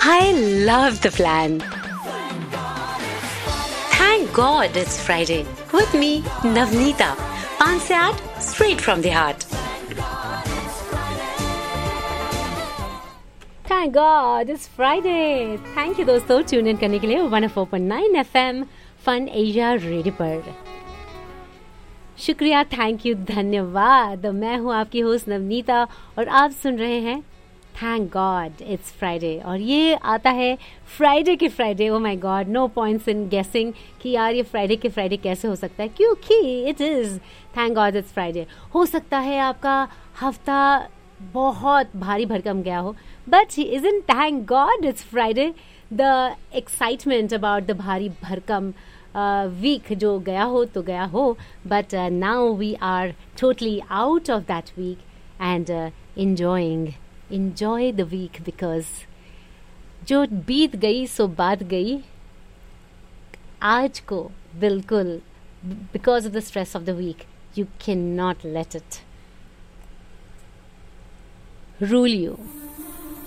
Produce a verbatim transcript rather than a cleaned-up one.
I love the plan. Thank God it's Friday. With me, Navneeta. पाँच से आठ, straight from the heart. Thank God it's Friday. Thank you दोस्तों tune in करने के लिए one O four point nine F M fun Asia radio पर. शुक्रिया, thank you, धन्यवाद. मैं हूँ आपकी होस्ट नवनीता और आप सुन रहे हैं थैंक गॉड इट्स फ्राइडे. और ये आता है फ्राइडे के Friday. Oh my God, no points in गेसिंग कि यार ये फ्राइडे के फ्राइडे कैसे हो सकता है, क्योंकि it is thank God it's Friday. हो सकता है आपका हफ्ता बहुत भारी भरकम गया हो, but isn't thank God it's Friday the excitement about the भारी भरकम वीक जो गया हो तो गया हो, but now we are totally out of that week and enjoying enjoy the week because जो बीत गई सो बात गई. आज को बिल्कुल because of the stress of the week you cannot let it rule you.